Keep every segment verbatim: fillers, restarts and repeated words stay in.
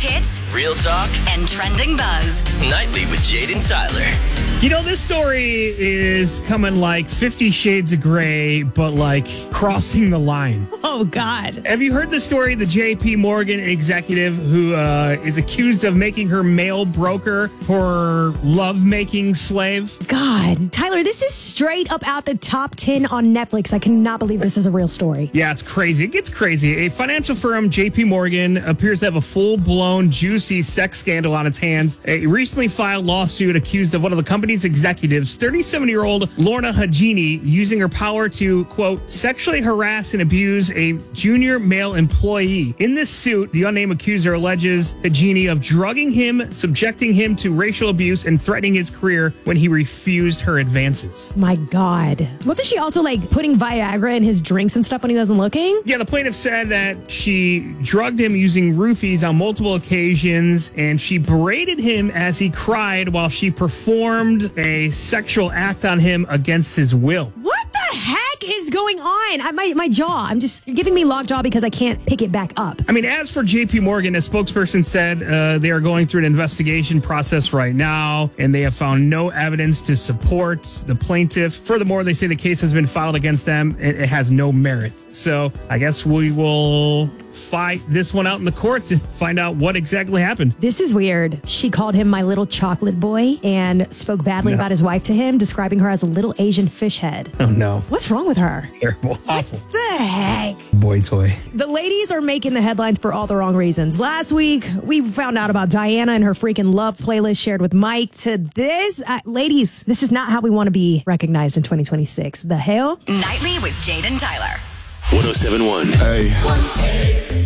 hits, real talk, and trending buzz. Nightly with Jade and Tyler. You know, this story is coming like Fifty Shades of Grey, but like crossing the line. Oh, God. Have you heard the story of the J P Morgan executive who uh, is accused of making her mail broker her love-making slave? God. Tyler, this is straight up out the top ten on Netflix. I cannot believe this is a real story. Yeah, it's crazy. It gets crazy. A financial firm, J P Morgan, appears to have a full-blown, juicy sex scandal on its hands. A recently filed lawsuit accused of one of the company's executives, thirty-seven-year-old Lorna Hagini, using her power to, quote, sexually harass and abuse a junior male employee. In this suit, the unnamed accuser alleges Hagini of drugging him, subjecting him to racial abuse, and threatening his career when he refused her advances. My God. Wasn't she also like putting Viagra in his drinks and stuff when he wasn't looking? Yeah, the plaintiff said that she drugged him using roofies on multiple occasions, and she berated him as he cried while she performed a sexual act on him against his will. What the heck is going on? I, my, my jaw. I'm just you're giving me lockjaw because I can't pick it back up. I mean, as for J P Morgan, a spokesperson said uh, they are going through an investigation process right now, and they have found no evidence to support the plaintiff. Furthermore, they say the case has been filed against them. It, it has no merit. So I guess we will fight this one out in the courts and find out what exactly happened. This is weird. She called him my little chocolate boy and spoke badly No. about his wife to him, describing her as a little Asian fish head. Oh, no. What's wrong with her? Terrible. Awful. The heck? Boy toy. The ladies are making the headlines for all the wrong reasons. Last week, we found out about Diana and her freaking love playlist shared with Mike. To this, uh, ladies, this is not how we want to be recognized in twenty twenty-six. The hell? Nightly with Jade and Tyler. one oh seven point one. Hey.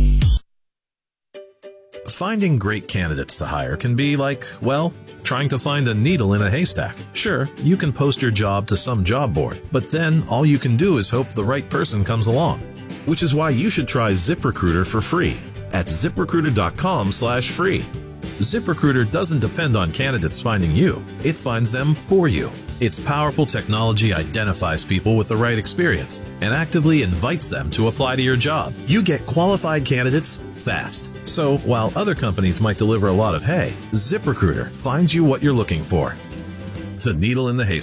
Finding great candidates to hire can be like, well, trying to find a needle in a haystack. Sure, you can post your job to some job board, but then all you can do is hope the right person comes along. Which is why you should try ZipRecruiter for free at ZipRecruiter.com slash free. ZipRecruiter doesn't depend on candidates finding you. It finds them for you. Its powerful technology identifies people with the right experience and actively invites them to apply to your job. You get qualified candidates fast. So while other companies might deliver a lot of hay, ZipRecruiter finds you what you're looking for. The needle in the haystack.